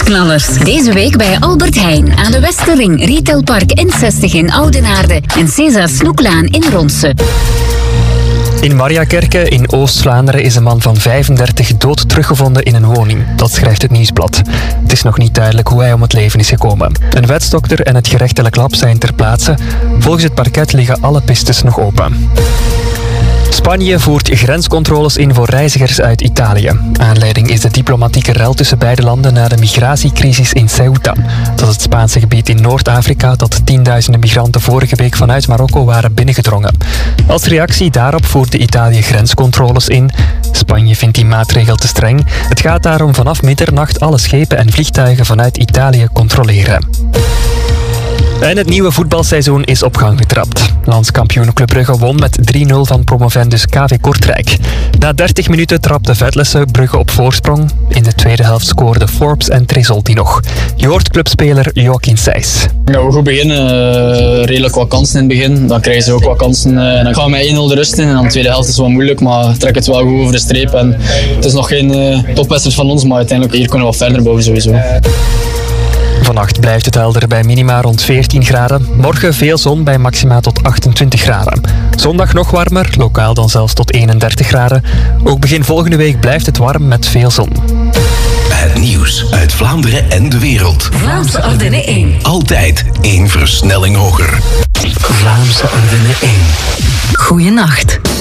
Prijsknallers. Deze week bij Albert Heijn aan de Westerring, Retailpark N60 in Oudenaarde en César Snoeklaan in Ronse. In Mariakerke in Oost-Vlaanderen is een man van 35 dood teruggevonden in een woning. Dat schrijft het Nieuwsblad. Het is nog niet duidelijk hoe hij om het leven is gekomen. Een wetsdokter en het gerechtelijk lab zijn ter plaatse. Volgens het parket liggen alle pistes nog open. Spanje voert grenscontroles in voor reizigers uit Italië. Aanleiding is de diplomatieke rel tussen beide landen na de migratiecrisis in Ceuta. Dat is het Spaanse gebied in Noord-Afrika dat tienduizenden migranten vorige week vanuit Marokko waren binnengedrongen. Als reactie daarop voerde Italië grenscontroles in. Spanje vindt die maatregel te streng. Het gaat daarom vanaf middernacht alle schepen en vliegtuigen vanuit Italië controleren. En het nieuwe voetbalseizoen is op gang getrapt. Landskampioen Club Brugge won met 3-0 van promovendus KV Kortrijk. Na 30 minuten trapte Vetlesse Brugge op voorsprong. In de tweede helft scoorden Forbes en Tresoldi nog. Je hoort clubspeler Joachim Sijs. Ja, we goed beginnen. Redelijk wat kansen in het begin. Dan krijgen ze ook wat kansen. En dan gaan we met 1-0 de rust in. En dan de tweede helft is het wat moeilijk, maar trek het wel goed over de streep. En het is nog geen topwedstrijd van ons, maar uiteindelijk hier kunnen we wat verder bouwen sowieso. Vannacht blijft het helder bij minima rond 14 graden. Morgen veel zon bij maxima tot 28 graden. Zondag nog warmer, lokaal dan zelfs tot 31 graden. Ook begin volgende week blijft het warm met veel zon. Het nieuws uit Vlaanderen en de wereld. Vlaamse Ardennen 1. Altijd 1 versnelling hoger. Vlaamse Ardennen 1. Goeienacht.